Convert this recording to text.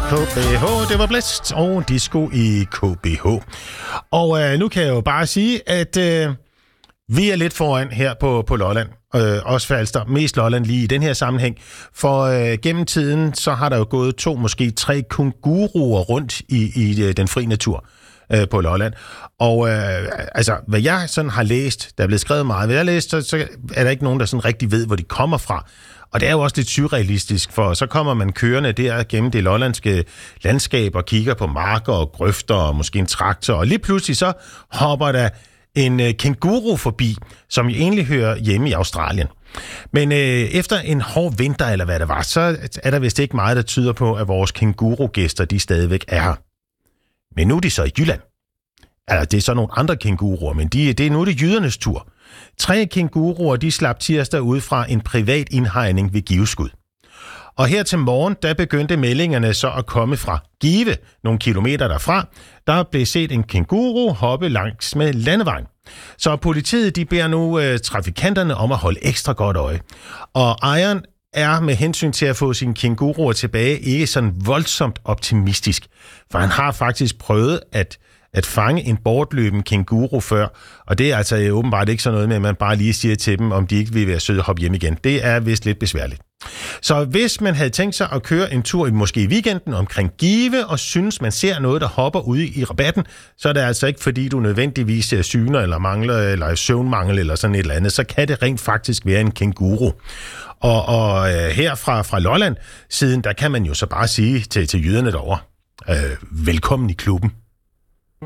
KBH, det var blæst, og disco i KBH. Og nu kan jeg jo bare sige, at vi er lidt foran her på Lolland. Også Falster, mest Lolland lige i den her sammenhæng. For gennem tiden, så har der jo gået 2, måske 3 kænguruer rundt i den fri natur på Lolland. Og altså, hvad jeg sådan har læst, der er blevet skrevet meget, hvad jeg har læst, så er der ikke nogen, der sådan rigtig ved, hvor de kommer fra. Og det er jo også lidt surrealistisk, for så kommer man kørende der gennem det lollandske landskab og kigger på marker og grøfter og måske en traktor, og lige pludselig så hopper der en kænguru forbi, som egentlig hører hjemme i Australien. Men efter en hård vinter, eller hvad det var, så er der vist ikke meget, der tyder på, at vores kængurugæster, de stadigvæk er her. Men nu er de så i Jylland. Altså, det er så nogle andre kænguruer, men nu er det jydernes tur. 3 kænguruer, de slap tirsdag ud fra en privat indhegning ved Giveskud. Og her til morgen, der begyndte meldingerne så at komme fra Give, nogle kilometer derfra. Der blev set en kænguru hoppe langs med landevejen. Så politiet, de beder nu trafikanterne om at holde ekstra godt øje. Og ejeren er med hensyn til at få sine kænguruer tilbage ikke sådan voldsomt optimistisk. For han har faktisk prøvet at fange en bortløben kænguru før, og det er altså åbenbart ikke sådan noget med, at man bare lige siger til dem, om de ikke vil være søde og hoppe hjem igen. Det er vist lidt besværligt. Så hvis man havde tænkt sig at køre en tur måske i weekenden omkring Give, og synes, man ser noget, der hopper ude i rabatten, så er det altså ikke, fordi du nødvendigvis syner eller mangler, eller søvnmangel eller sådan et eller andet, så kan det rent faktisk være en kænguru. Og her fra Lolland siden, der kan man jo så bare sige til jyderne derovre, velkommen i klubben.